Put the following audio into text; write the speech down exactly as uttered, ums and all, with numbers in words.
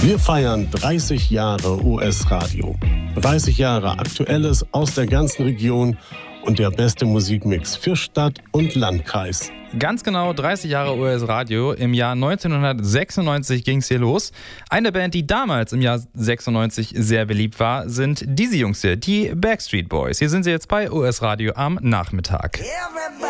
Wir feiern dreißig Jahre U S-Radio. dreißig Jahre Aktuelles aus der ganzen Region und der beste Musikmix für Stadt und Landkreis. Ganz genau dreißig Jahre U S-Radio. Im Jahr neunzehnhundertsechsundneunzig ging es hier los. Eine Band, die damals im Jahr sechsundneunzig sehr beliebt war, sind diese Jungs hier, die Backstreet Boys. Hier sind sie jetzt bei U S-Radio am Nachmittag.